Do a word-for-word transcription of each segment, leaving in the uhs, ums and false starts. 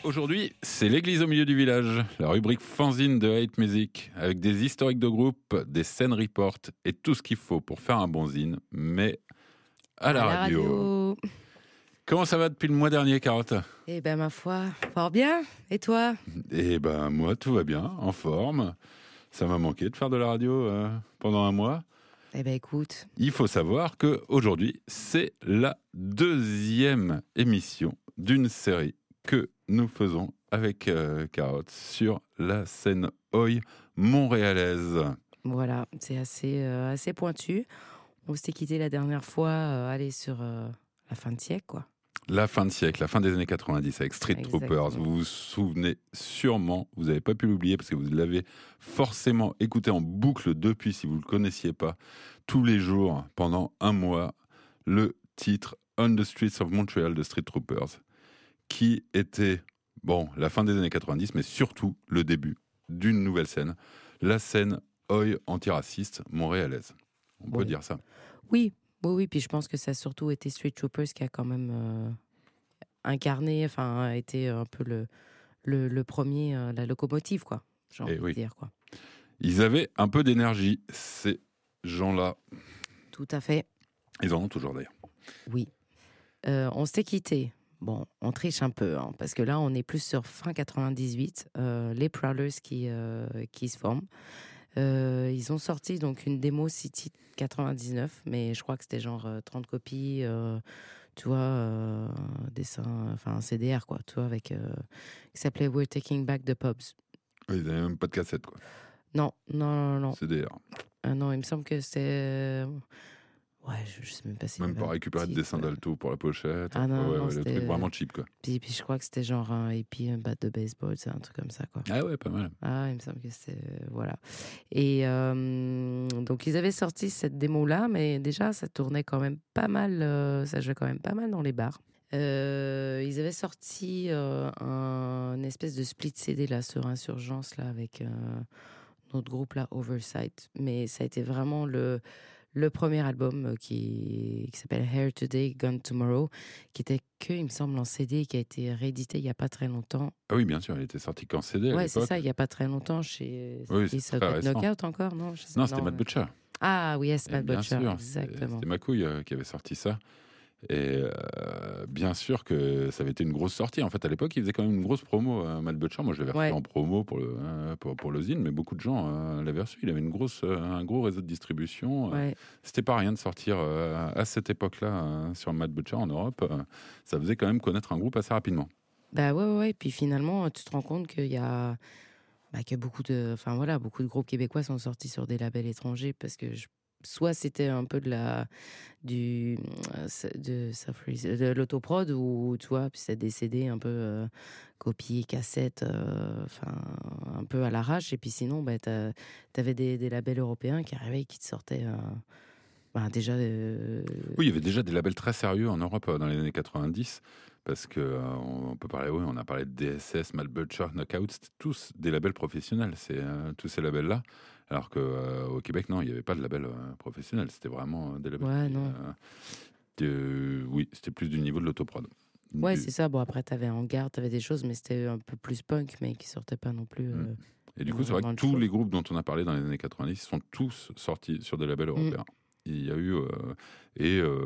Aujourd'hui, c'est l'église au milieu du village, la rubrique fanzine de Hate Music, avec des historiques de groupe, des scènes report et tout ce qu'il faut pour faire un bon zine, mais à, à la, la radio. radio. Comment ça va depuis le mois dernier, Carotte ? Eh ben ma foi, fort bien. Et toi ? Eh ben moi, tout va bien, en forme. Ça m'a manqué de faire de la radio euh, pendant un mois. Eh ben écoute. Il faut savoir qu'aujourd'hui, c'est la deuxième émission d'une série que nous faisons avec euh, Carotte sur la scène Oi montréalaise. Voilà, c'est assez, euh, assez pointu. On s'était quitté la dernière fois, euh, aller sur euh, la fin de siècle, quoi. La fin de siècle, la fin des années quatre-vingt-dix avec Street Exactement. Troopers. Vous vous souvenez sûrement, vous n'avez pas pu l'oublier parce que vous l'avez forcément écouté en boucle depuis, si vous ne le connaissiez pas, tous les jours, pendant un mois, le titre On the Streets of Montreal de Street Troopers, qui était, bon, la fin des années quatre-vingt-dix, mais surtout le début d'une nouvelle scène, la scène Oi antiraciste montréalaise. On peut oui. dire ça. Oui. Oui, oui, puis je pense que ça a surtout été Street Troopers qui a quand même euh, incarné, enfin, a été un peu le, le, le premier, euh, la locomotive, quoi, j'ai envie oui. de dire, quoi. Ils avaient un peu d'énergie, ces gens-là. Tout à fait. Ils en ont toujours, d'ailleurs. Oui. Euh, on s'était quitté. Bon, on triche un peu, hein, parce que là, on est plus sur fin quatre-vingt-dix-huit, euh, les Prowlers qui, euh, qui se forment. Euh, ils ont sorti donc une démo City quatre-vingt-dix-neuf, mais je crois que c'était genre euh, trente copies, euh, tu vois, euh, dessin, enfin un C D R, quoi, tu vois, avec, euh, qui s'appelait We're Taking Back the Pubs. Oui, ils n'avaient même pas de cassette, quoi. Non, non, non, non. C D R. Euh, non, il me semble que c'était... Ouais, je, je sais même pas si... Même pas récupérer de dessin d'Alto pour la pochette. Ah non, ouais, non, ouais, le truc vraiment cheap, quoi. Puis, puis je crois que c'était genre un et puis un bat de baseball, c'est un truc comme ça, quoi. Ah ouais, pas mal. Ah, il me semble que c'était... Voilà. Et euh, donc, ils avaient sorti cette démo-là, mais déjà, ça tournait quand même pas mal, euh, ça jouait quand même pas mal dans les bars. Euh, ils avaient sorti euh, un une espèce de split C D, là, sur Insurgence, là, avec euh, notre groupe, là, Oversight. Mais ça a été vraiment le... le premier album qui, qui s'appelle Hair Today, Gone Tomorrow, qui était que, il me semble, en C D, qui a été réédité il n'y a pas très longtemps. Ah oui, bien sûr, il était sorti qu'en C D à ouais, l'époque. c'est ça, il n'y a pas très longtemps chez... Oui, c'est ça très récent. Knockout encore, non je sais Non, pas, c'était non, Matt Butcher. Ah oui, yes, Matt Butcher, sûr, exactement. C'était ma couille euh, qui avait sorti ça. Et euh, bien sûr que ça avait été une grosse sortie. En fait, à l'époque, il faisait quand même une grosse promo, euh, Matt Butcher. Moi, je l'avais reçu ouais. en promo pour le, euh, pour, pour le zine, mais beaucoup de gens euh, l'avaient reçu. Il avait une grosse, euh, un gros réseau de distribution. Ouais. Euh, c'était pas rien de sortir euh, à cette époque-là euh, sur Matt Butcher en Europe. Euh, ça faisait quand même connaître un groupe assez rapidement. Bah ouais, ouais, ouais. Puis finalement, tu te rends compte qu'il y a, bah, que beaucoup de, enfin voilà, beaucoup de groupes québécois sont sortis sur des labels étrangers parce que je soit c'était un peu de la du de de, de l'autoprod ou tu vois, puis c'est des C D un peu euh, copiés, cassettes, enfin euh, un peu à l'arrache. Et puis sinon, bah t'as, t'avais des, des labels européens qui arrivaient et qui te sortaient. Euh, bah, déjà. Euh... Oui, il y avait déjà des labels très sérieux en Europe dans les années quatre-vingt-dix. Parce que euh, on peut parler, oui, on a parlé de D S S, Matt Butcher, Knockout, c'était tous des labels professionnels, c'est euh, tous ces labels-là. Alors que euh, au Québec, non, il n'y avait pas de label euh, professionnel, c'était vraiment euh, des labels. Ouais, qui, non. Euh, de, oui, c'était plus du niveau de l'autoprod. Ouais, du... c'est ça. Bon, après, t'avais Hangar, t'avais des choses, mais c'était un peu plus punk, mais qui sortaient pas non plus. Euh, mmh. Et du coup, c'est vrai que tous choses. les groupes dont on a parlé dans les années quatre-vingt-dix sont tous sortis sur des labels européens. Mmh. Il y a eu euh, et euh,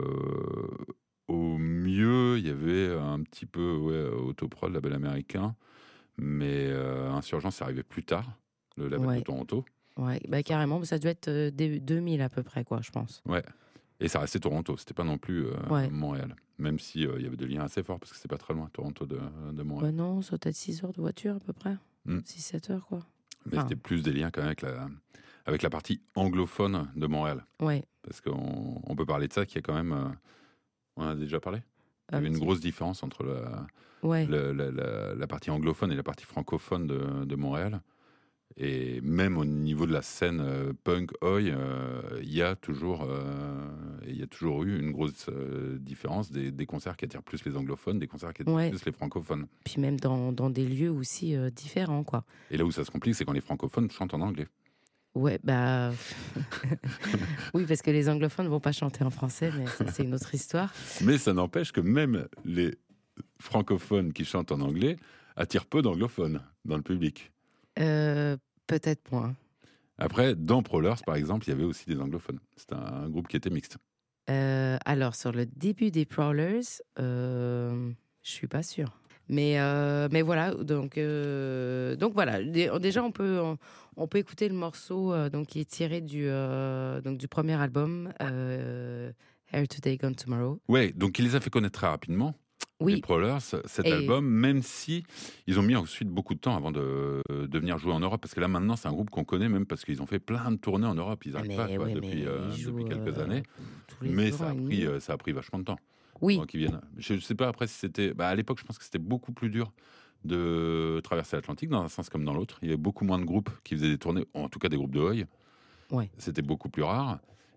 au mieux, il y avait un petit peu ouais, Autoprod, label américain, mais euh, Insurgence est arrivé plus tard, le label ouais. de Toronto. Ouais, bah carrément, ça devait être euh, deux mille à peu près, quoi, je pense. Ouais, et ça restait Toronto, c'était pas non plus euh, ouais. Montréal, même si euh, il y avait des liens assez forts parce que c'est pas très loin, Toronto de, de Montréal. Ouais, non, ça peut-être six heures de voiture à peu près, mm. six sept heures, quoi. Mais enfin. C'était plus des liens quand même avec la, avec la partie anglophone de Montréal. Ouais. Parce qu'on on peut parler de ça, qui est quand même... Euh, on en a déjà parlé. Il y avait une grosse différence entre la, ouais. la, la, la, la partie anglophone et la partie francophone de, de Montréal. Et même au niveau de la scène euh, punk, oi, il euh, y a toujours, euh, il y a toujours eu une grosse euh, différence des, des concerts qui attirent plus les anglophones, des concerts qui attirent ouais. plus les francophones. Puis même dans, dans des lieux aussi euh, différents, quoi. Et là où ça se complique, c'est quand les francophones chantent en anglais. Ouais, bah... oui, parce que les anglophones ne vont pas chanter en français, mais ça, c'est une autre histoire. Mais ça n'empêche que même les francophones qui chantent en anglais attire peu d'anglophones dans le public. Euh, peut-être moins. Après, dans Prowlers, par exemple, il y avait aussi des anglophones. C'était un, un groupe qui était mixte. Euh, alors, sur le début des Prowlers, euh, je suis pas sûre. Mais, euh, mais voilà, donc, euh, donc voilà. Déjà, on peut, on, on peut écouter le morceau euh, donc, qui est tiré du, euh, donc, du premier album, euh, Here Today, Gone Tomorrow. Ouais, donc il les a fait connaître très rapidement. Oui. Les Prowlers, cet Et... album, même si ils ont mis ensuite beaucoup de temps avant de, de venir jouer en Europe, parce que là maintenant c'est un groupe qu'on connaît même parce qu'ils ont fait plein de tournées en Europe, ils n'arrêtent mais, pas quoi, ouais, depuis, euh, jouent, depuis quelques euh, années, les mais jours ça a, et pris, demi. euh, ça a pris vachement de temps. Oui. Avant qu'ils viennent. Je ne sais pas après si c'était... Bah, à l'époque je pense que c'était beaucoup plus dur de traverser l'Atlantique dans un sens comme dans l'autre. Il y avait beaucoup moins de groupes qui faisaient des tournées, en tout cas des groupes de Oi. Ouais. C'était beaucoup plus rare.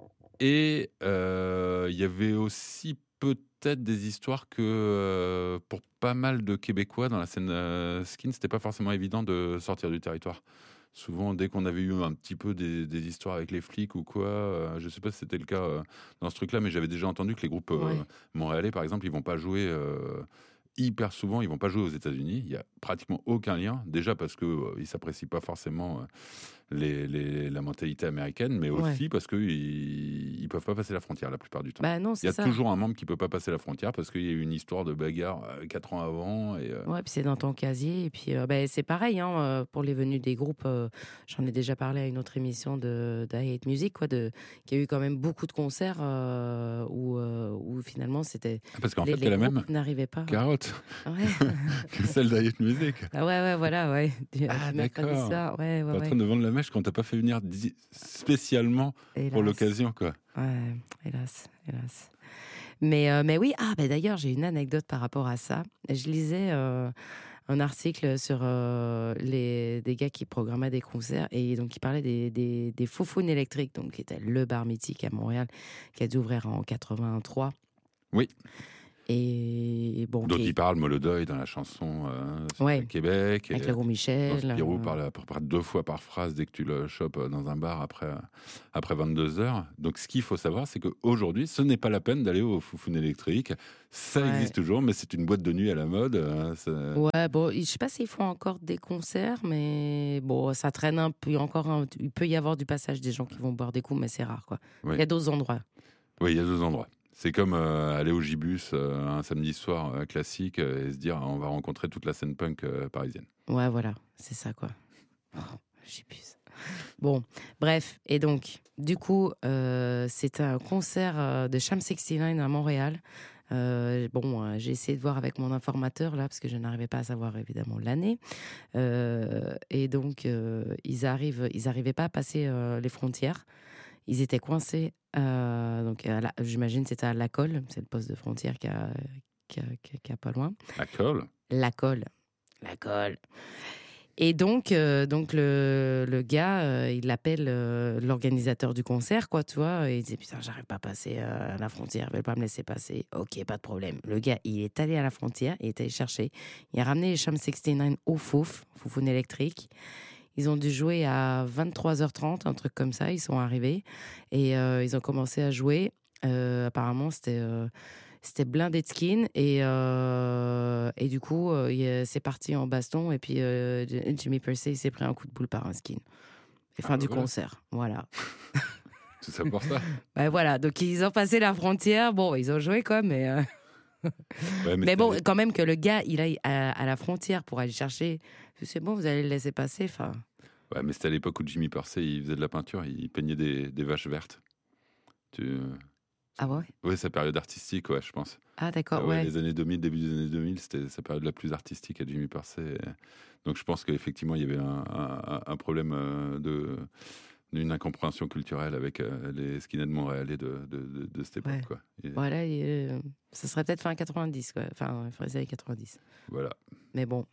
Et euh, il y avait aussi peut-être des histoires que euh, pour pas mal de Québécois dans la scène euh, skin, c'était pas forcément évident de sortir du territoire. Souvent, dès qu'on avait eu un petit peu des, des histoires avec les flics ou quoi, euh, je sais pas si c'était le cas euh, dans ce truc-là, mais j'avais déjà entendu que les groupes euh, Ouais. montréalais, par exemple, ils vont pas jouer euh, hyper souvent, ils vont pas jouer aux États-Unis. Il y a pratiquement aucun lien, déjà parce que euh, ils s'apprécient pas forcément. Euh, Les, les, la mentalité américaine, mais aussi Ouais. parce qu'ils ne peuvent pas passer la frontière la plupart du temps. Bah non, Il y a c'est ça. toujours un membre qui ne peut pas passer la frontière parce qu'il y a eu une histoire de bagarre euh, quatre ans avant. Et, euh... Ouais, puis c'est dans ton casier. Et puis euh, bah, c'est pareil hein, euh, pour les venues des groupes. Euh, j'en ai déjà parlé à une autre émission de, de I Hate Music, quoi, de, qui a eu quand même beaucoup de concerts euh, où, euh, où finalement c'était. Parce qu'en les, fait, les c'est la groupes même n'arrivaient pas. carotte Ouais. que celle d'I Hate Music. Ah ouais, ouais, voilà, ouais. Du, Ah, du mercredi d'accord. soir. Ouais, ouais, T'es en ouais. train de vendre la mèche quand t'as pas fait venir di- spécialement Hélas. pour l'occasion, quoi. Ouais, hélas, hélas. Mais, euh, mais oui, ah, bah, d'ailleurs, j'ai une anecdote par rapport à ça. Je lisais euh, un article sur euh, les, des gars qui programmaient des concerts et donc qui parlaient des, des, des Foufounes électriques, donc qui était le bar mythique à Montréal, qui a dû ouvrir en quatre-vingt-trois. Oui. Et bon, Dont qui... il parle Molodeuil dans la chanson euh, sur Ouais. le Québec. Avec et le gros Michel. Dans Spirou euh, parle à peu près deux fois par phrase dès que tu le chopes dans un bar après, après vingt-deux heures. Donc ce qu'il faut savoir, c'est qu'aujourd'hui, ce n'est pas la peine d'aller au Foufounes électrique. Ça Ouais. existe toujours, mais c'est une boîte de nuit à la mode. euh, c'est- Ouais, bon, je sais pas s'ils font encore des concerts, mais bon, ça traîne un peu encore. un- Il peut y avoir du passage des gens qui vont boire des coups, mais c'est rare, quoi. Oui. Il y a d'autres endroits. Oui, il y a deux endroits. C'est comme euh, aller au Gibus euh, un samedi soir euh, classique euh, et se dire on va rencontrer toute la scène punk euh, parisienne. Ouais, voilà, c'est ça, quoi. Oh, j'abuse. Bon, bref, et donc, du coup, euh, c'était un concert euh, de Sham soixante-neuf à Montréal. Euh, bon, euh, j'ai essayé de voir avec mon informateur, là, parce que je n'arrivais pas à savoir, évidemment, l'année. Euh, et donc, euh, ils arrivent, ils n'arrivaient pas à passer euh, les frontières. Ils étaient coincés, euh, donc à la- j'imagine c'était à Lacolle, c'est le poste de frontière qui a, qui a, qui a- qui a pas loin. À Cole. Lacolle. Lacolle. Et donc, euh, donc le, le gars, euh, il appelle euh, l'organisateur du concert, quoi, tu vois, et il dit putain, j'arrive pas à passer euh, la frontière, ils veulent pas me laisser passer. Ok, pas de problème. Le gars, il est allé à la frontière, il est allé chercher, il a ramené les Sham soixante-neuf au Fouf, Foufoune électrique. Ils ont dû jouer à vingt-trois heures trente, un truc comme ça. Ils sont arrivés et euh, ils ont commencé à jouer. Euh, apparemment, c'était, euh, c'était blindé de skin. Et, euh, et du coup, euh, il est- c'est parti en baston. Et puis, euh, Jimmy Percy il s'est pris un coup de boule par un skin. Et fin Ah, du voilà. concert. Voilà. C'est ça pour ça. Ben voilà. Donc, ils ont passé la frontière. Bon, ils ont joué quoi, mais. euh, Ouais, Mais c'est- bon, quand même que le gars, il aille à, à la frontière pour aller chercher. C'est bon, vous allez le laisser passer. Enfin. Ouais, mais c'était à l'époque où Jimmy Percy il faisait de la peinture, il peignait des, des vaches vertes. Tu... Ah ouais. Ouais, sa période artistique, ouais, je pense. Ah d'accord. Ah ouais, Ouais. les années deux mille, début des années deux mille, c'était sa période la plus artistique à Jimmy Percy. Et donc je pense qu'effectivement, il y avait un, un, un problème euh, de d'une incompréhension culturelle avec euh, les skinheads montréalais de, de, de, de cette époque. Ouais. Quoi. Et Voilà, et, euh, ça serait peut-être fin quatre-vingt-dix, quoi. Enfin, fin des années quatre-vingt-dix. voilà. Mais bon.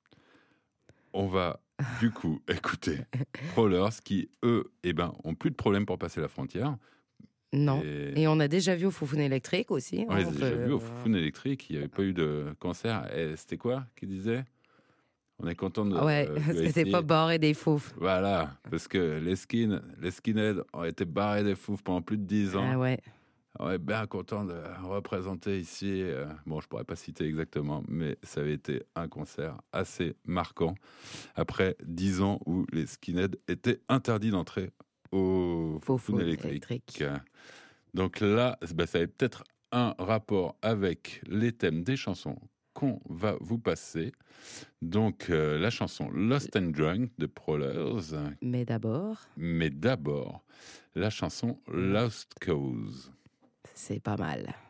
On va du coup écouter Prowlers qui, eux, eh ben, ont plus de problème pour passer la frontière. Non. Et... Et on a déjà vu au Foufoune électrique aussi. On hein, les a on déjà peut- vus au Foufoune électrique, il n'y avait pas eu de concert. Et c'était quoi qu'il disait? On est content de. Ouais, euh, parce de que c'est essayer. pas barré des fouf. Voilà, parce que les skins, les skinheads ont été barrés des fouf pendant plus de dix ans. Ah ouais. On est bien content de représenter ici. euh, bon, je pourrais pas citer exactement, mais ça avait été un concert assez marquant. Après dix ans où les skinheads étaient interdits d'entrer au Faux Faune faune électrique. électrique. Donc là, bah, ça avait peut-être un rapport avec les thèmes des chansons qu'on va vous passer. Donc euh, la chanson Lost and Drunk de Prowlers, Mais d'abord, mais d'abord la chanson Lost Cause. c'est pas mal.